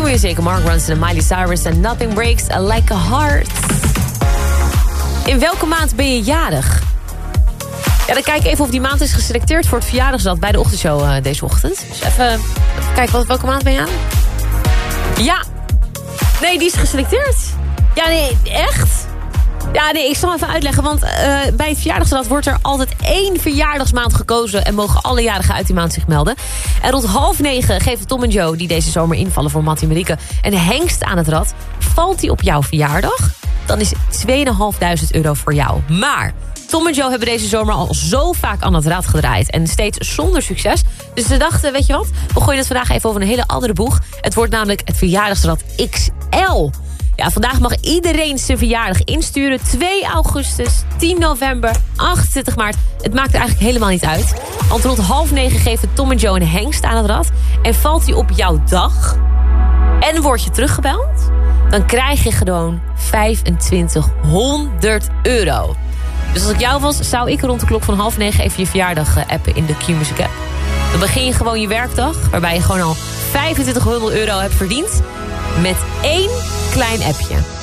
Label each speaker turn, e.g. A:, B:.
A: Q-Music, Mark Ronson en Miley Cyrus en Nothing Breaks Like a Heart. In welke maand ben je jarig? Ja, dan kijk ik even of die maand is geselecteerd voor het verjaardagsrad bij de ochtendshow deze ochtend. Dus even kijken, welke maand ben je aan? Ja. Nee, die is geselecteerd. Ja, nee, echt? Ja, nee, ik zal even uitleggen, want bij het verjaardagsrad wordt er altijd 1 verjaardagsmaand gekozen en mogen alle jarigen uit die maand zich melden. En rond 8:30 geven Tom en Joe, die deze zomer invallen voor Mattie en Marieke, een hengst aan het rad. Valt die op jouw verjaardag, dan is €2.500 voor jou. Maar Tom en Joe hebben deze zomer al zo vaak aan het rad gedraaid en steeds zonder succes. Dus ze dachten, weet je wat, we gooien het vandaag even over een hele andere boeg. Het wordt namelijk het verjaardagsrad XL. Ja, vandaag mag iedereen zijn verjaardag insturen. 2 augustus, 10 november, 28 maart. Het maakt er eigenlijk helemaal niet uit. Want rond 8:30 geven Tom en Joe een hengst aan het rad. En valt die op jouw dag en word je teruggebeld, dan krijg je gewoon €2500. Dus als ik jou was, zou ik rond de klok van 8:30 even je verjaardag appen in de Q-Music app. Dan begin je gewoon je werkdag, waarbij je gewoon al €2500 hebt verdiend met 1 klein appje.